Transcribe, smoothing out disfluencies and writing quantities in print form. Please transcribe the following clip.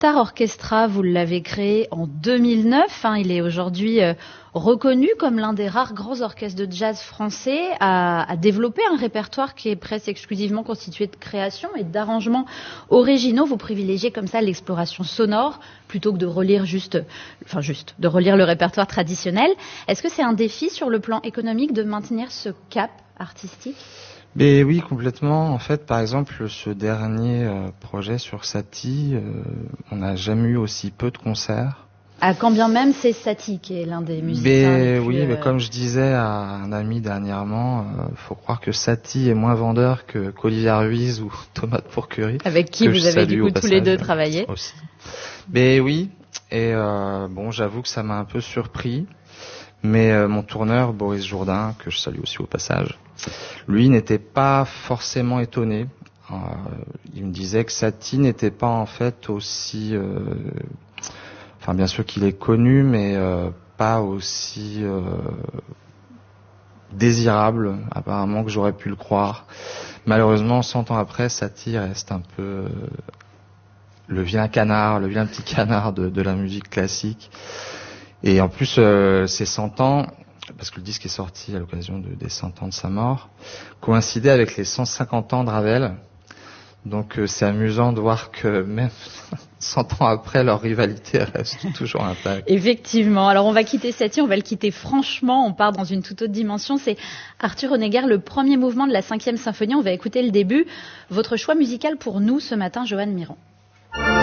Star Orchestra, vous l'avez créé en 2009. Il est aujourd'hui reconnu comme l'un des rares grands orchestres de jazz français à développer un répertoire qui est presque exclusivement constitué de créations et d'arrangements originaux. Vous privilégiez comme ça l'exploration sonore plutôt que de relire de relire le répertoire traditionnel. Est-ce que c'est un défi sur le plan économique de maintenir ce cap artistique ? Mais oui, complètement. En fait, par exemple, ce dernier projet sur Satie, on n'a jamais eu aussi peu de concerts. Quand bien même c'est Satie qui est l'un des musiciens. Mais comme je disais à un ami dernièrement, faut croire que Satie est moins vendeur qu'Olivier Ruiz ou Thomas de Pourquerie. Avec qui vous avez du coup tous les deux travaillé. Aussi. Mais oui, et j'avoue que ça m'a un peu surpris. Mais mon tourneur, Boris Jourdain, que je salue aussi au passage, lui n'était pas forcément étonné. Il me disait que Satie n'était pas en fait aussi... bien sûr qu'il est connu, mais pas aussi désirable, apparemment, que j'aurais pu le croire. Malheureusement, 100 ans après, Satie reste un peu le vilain petit canard de la musique classique. Et en plus, ces 100 ans, parce que le disque est sorti à l'occasion des 100 ans de sa mort, coïncidaient avec les 150 ans de Ravel. Donc c'est amusant de voir que même 100 ans après, leur rivalité reste toujours intacte. Effectivement. Alors on va quitter Satie, on va le quitter franchement, on part dans une toute autre dimension. C'est Arthur Honegger, le premier mouvement de la 5e symphonie. On va écouter le début. Votre choix musical pour nous ce matin, Johan Mirand.